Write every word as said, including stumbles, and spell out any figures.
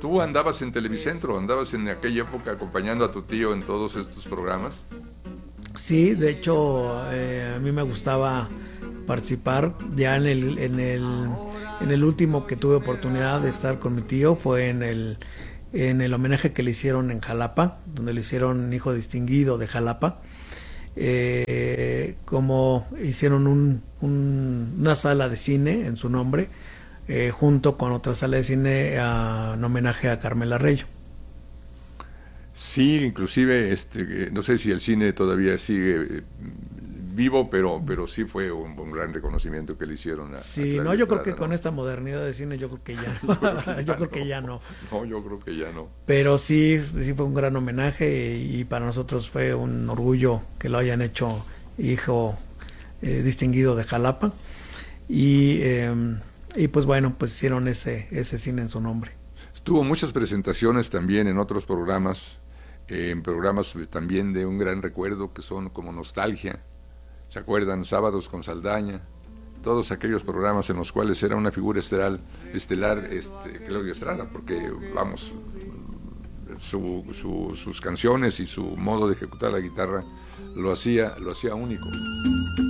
Tú andabas en Televicentro, andabas en aquella época acompañando a tu tío en todos estos programas. Sí, de hecho, eh, a mí me gustaba participar ya en el, en el en el último que tuve oportunidad de estar con mi tío fue en el en el homenaje que le hicieron en Jalapa, donde le hicieron hijo distinguido de Jalapa. Eh, como hicieron un, un, una sala de cine en su nombre, eh, junto con otra sala de cine a, en homenaje a Carmela Rey. Sí, inclusive, este, no sé si el cine todavía sigue eh, vivo, pero pero sí fue un, un gran reconocimiento que le hicieron a, sí, a no, yo Estrada, creo que ¿no? con esta modernidad de cine yo creo que ya no. yo, yo creo que ya no. No, yo creo que ya no. Pero sí, sí fue un gran homenaje y, y para nosotros fue un orgullo que lo hayan hecho hijo eh, distinguido de Jalapa y eh, y pues bueno, pues hicieron ese ese cine en su nombre. Tuvo muchas presentaciones también en otros programas, eh, en programas también de un gran recuerdo que son como Nostalgia, ¿se acuerdan? Sábados con Saldaña, todos aquellos programas en los cuales era una figura estelar, estelar este, Claudio Estrada, porque vamos, su, su, sus canciones y su modo de ejecutar la guitarra lo hacía, lo hacía único.